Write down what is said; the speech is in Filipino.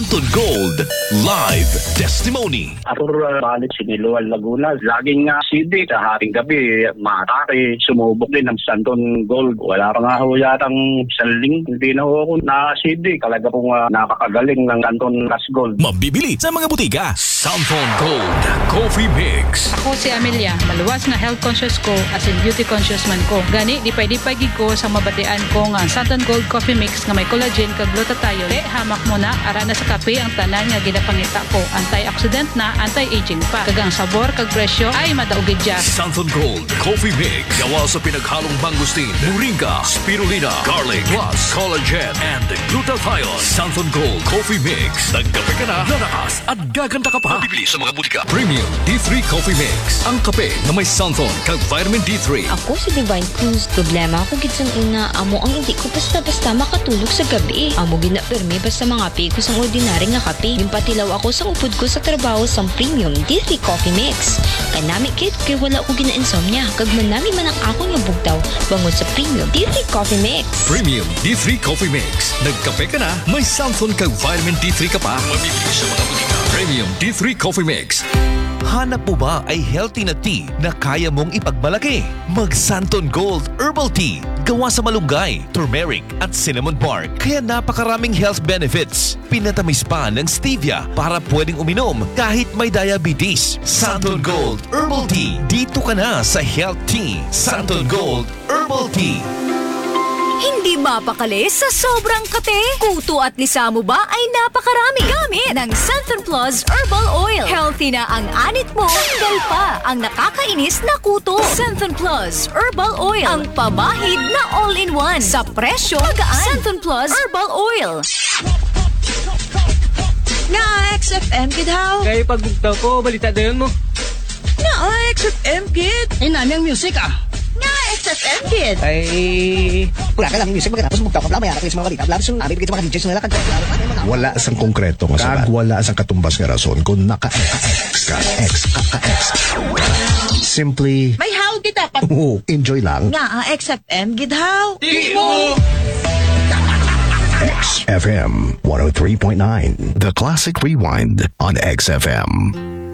Santon Gold Live Testimony. Arthur Balit, Siniluan, Laguna. Laging CD sa haring gabi, matake, sumubok din ng Santon Gold. Wala pa nga ho yatang saling, hindi na ho ako na-CD. Talaga pong napakagaling ng Santon Gas Gold. Mabibili sa mga butika. Santon Gold Coffee Mix. Ako si Amelia, maluwas na health conscious ko as in beauty conscious man ko. Gani, dipay-dipay gid ko sa mabatian ko nga Santon Gold Coffee Mix nga may collagen kag glutathione. Hamak mo na, ara na sa kape ang tanan nga ginapangita ko. Antioxidant na, anti-aging pa. Kagang sabor kag presyo ay madaugid dya. Santon Gold Coffee Mix. Gawa sa pinaghalong mangustin, moringa, spirulina, garlic, plus collagen and glutathione. Santon Gold Coffee Mix. Nagkape ka na, lalakas at gaganda ka pa. Mabibili sa mga butika. Premium D3 Coffee Mix. Ang kape na may Santon kag vitamin D3. Ako si Divine Cruz. Problema ako gid sang una, amo ang hindi ko basta-basta makatulog sa gabi. Amo ginapermi basta mga ko sang ordinary nga kape. Gimpatilaw ako sa upod ko sa trabaho sang Premium D3 Coffee Mix. Kanami kit kay wala ko gina-insomnia. Kag manami man ang ako nga bugtaw bangod sa Premium D3 Coffee Mix. Premium D3 Coffee Mix. Nagkape ka na, may Santon kag vitamin D3 ka pa. Mabibili sa mga butika. Premium D3 Coffee Mix. Hanap mo ba ay healthy na tea na kaya mong ipagmalaki? Mag Santon Gold Herbal Tea. Gawa sa malunggay, turmeric at cinnamon bark. Kaya napakaraming health benefits. Pinatamis pa ng stevia para pwedeng uminom kahit may diabetes. Santon Gold Herbal Tea. Dito ka na sa Health Tea. Santon Gold Herbal Tea. Hindi mapakali sa sobrang kate. Kuto at lisa mo ba ay napakarami. Gamit ng Santon Plus Herbal Oil. Healthy na ang anit mo. Tanggal pa ang nakakainis na kuto. Santon Plus Herbal Oil. Ang pamahid na all-in-one. Sa presyo magaan. Santon Plus Herbal Oil. Nga XFM kid how? Kaya pagbugtaw ko, balita dayon mo. Nga XFM kid. Eh, nami ang music ah. Nga XFM kid. Ay, wala ka lang music magkatapos mugtaw ka pala mayara ko yung mga balita. Labis yung nabi bigit mga DJs nila kanta. Wala sang konkreto nga sabat. Wala sang katumbas nga rason kung naka-X ka. Simply May how kid dapat. enjoy lang. Nga XFM kid how? di mo! XFM 103.9 The Classic Rewind on XFM.